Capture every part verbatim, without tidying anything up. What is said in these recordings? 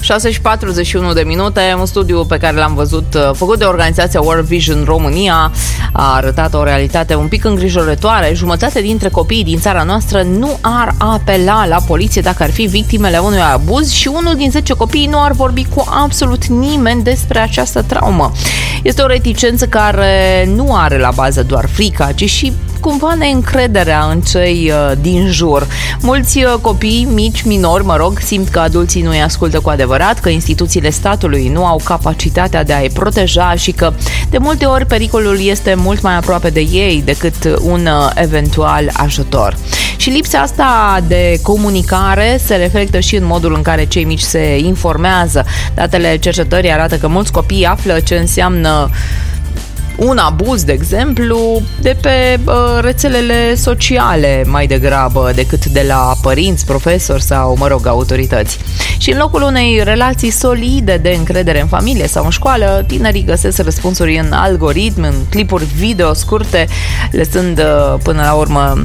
șase și patruzeci și unu de minute, un studiu pe care l-am văzut făcut de organizația World Vision România a arătat o realitate un pic îngrijorătoare. Jumătate dintre copiii din țara noastră nu ar apela la poliție dacă ar fi victimele unui abuz și unul din zece copii nu ar vorbi cu absolut nimeni despre această traumă. Este o reticență care nu are la bază doar frica, ci și cumva neîncrederea în cei uh, din jur. Mulți uh, copii mici, minori, mă rog, simt că adulții nu îi ascultă cu adevărat, că instituțiile statului nu au capacitatea de a-i proteja și că de multe ori pericolul este mult mai aproape de ei decât un uh, eventual ajutor. Și lipsa asta de comunicare se reflectă și în modul în care cei mici se informează. Datele cercetării arată că mulți copii află ce înseamnă un abuz, de exemplu, de pe uh, rețelele sociale mai degrabă decât de la părinți, profesori sau, mă rog, autorități. Și în locul unei relații solide de încredere în familie sau în școală, tinerii găsesc răspunsuri în algoritmi, în clipuri video scurte, lăsând uh, până la urmă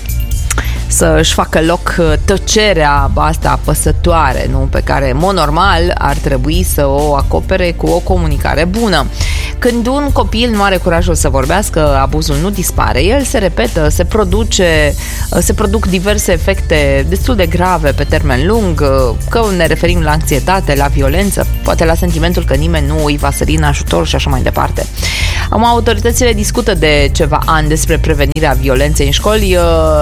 să își facă loc tăcerea asta apăsătoare, nu? Pe care, în mod normal, ar trebui să o acopere cu o comunicare bună. Când un copil nu are curajul să vorbească, abuzul nu dispare, el se repetă, se produce, se produc diverse efecte destul de grave pe termen lung, că ne referim la anxietate, la violență, poate la sentimentul că nimeni nu îi va sări în ajutor și așa mai departe. Acum, autoritățile discută de ceva ani despre prevenirea violenței în școli,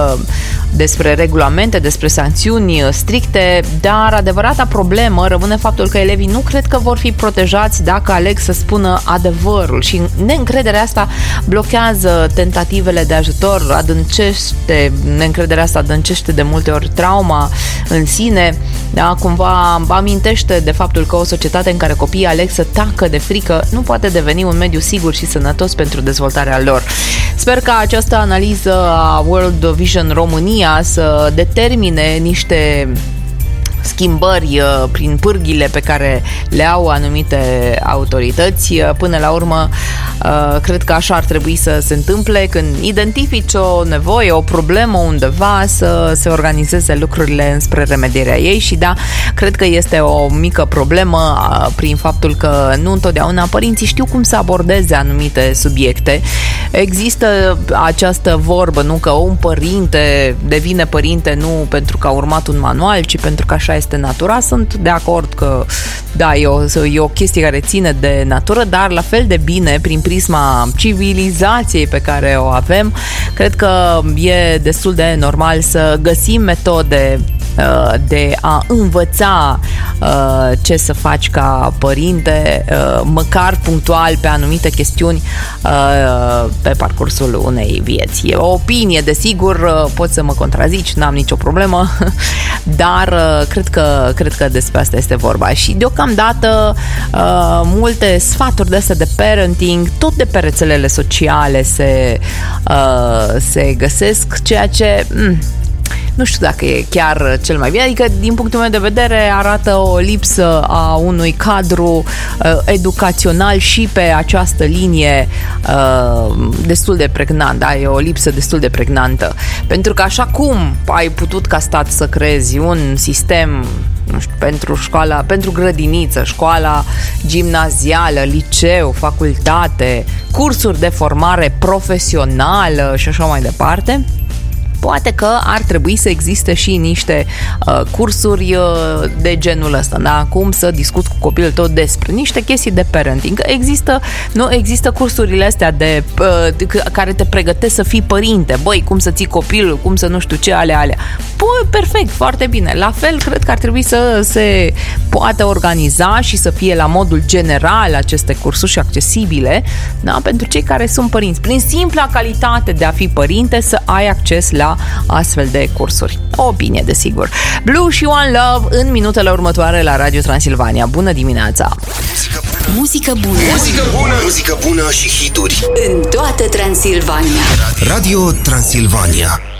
despre regulamente, despre sancțiuni stricte, dar adevărata problemă rămâne faptul că elevii nu cred că vor fi protejați dacă aleg să spună adevărul și neîncrederea asta blochează tentativele de ajutor, adâncește, neîncrederea asta adâncește de multe ori trauma în sine, da? Cumva amintește de faptul că o societate în care copiii aleg să tacă de frică nu poate deveni un mediu sigur și sănătos pentru dezvoltarea lor. Sper că această analiză a World Vision România să determine niște schimbări prin pârghile pe care le au anumite autorități. Până la urmă, cred că așa ar trebui să se întâmple când identifici o nevoie, o problemă undeva, să se organizeze lucrurile înspre remedierea ei și da, cred că este o mică problemă prin faptul că nu întotdeauna părinții știu cum să abordeze anumite subiecte. Există această vorbă, nu, că un părinte devine părinte nu pentru că a urmat un manual, ci pentru că așa este natura. Sunt de acord că da, e o, e o chestie care ține de natură, dar la fel de bine, prin prisma civilizației pe care o avem, cred că e destul de normal să găsim metode uh, de a învăța uh, ce să faci ca părinte, uh, măcar punctual pe anumite chestiuni uh, pe parcursul unei vieți. E o opinie, desigur, uh, poți să mă contrazici, n-am nicio problemă, dar uh, cred că, cred că despre asta este vorba. Și deocamdată uh, multe sfaturi de astea de parenting tot de pe rețelele sociale se, uh, se găsesc, ceea ce mm, nu știu dacă e chiar cel mai bine, adică din punctul meu de vedere arată o lipsă a unui cadru uh, educațional și pe această linie uh, destul de pregnant, da? E o lipsă destul de pregnantă, pentru că așa cum ai putut ca stat să creezi un sistem, nu știu, pentru școala, pentru grădiniță, școala gimnazială, liceu, facultate, cursuri de formare profesională și așa mai departe, poate că ar trebui să existe și niște uh, cursuri uh, de genul ăsta, da? Cum să discuți cu copilul tău despre niște chestii de parenting. Există, nu, există cursurile astea de, uh, care te pregătesc să fii părinte. Băi, cum să ții copilul, cum să nu știu ce, alea, alea. Păi, perfect, foarte bine. La fel, cred că ar trebui să se poată organiza și să fie la modul general aceste cursuri și accesibile, da? Pentru cei care sunt părinți. Prin simpla calitate de a fi părinte, să ai acces la astfel de cursuri. O opinie, desigur. Blue și One Love în minutele următoare la Radio Transilvania. Bună dimineața! Muzică bună! Muzică bună! Muzică bună și hituri în toată Transilvania. Radio Transilvania.